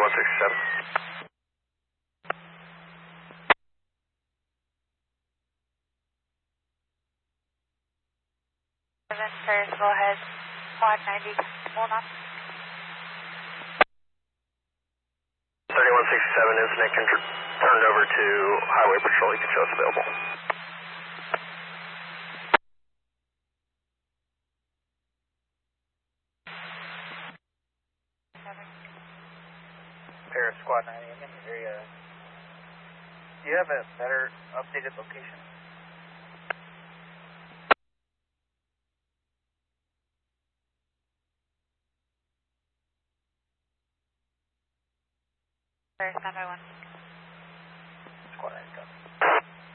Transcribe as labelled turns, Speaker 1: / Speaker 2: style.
Speaker 1: 3167.
Speaker 2: Paris, go ahead. Quad 90, hold on.
Speaker 1: 3167 incident turned over to Highway Patrol. You can show us available.
Speaker 3: Paris Squad 90, I'm in the area. Do you have a better updated location?
Speaker 2: Paris, stand by 1.
Speaker 3: Squad 90, copy.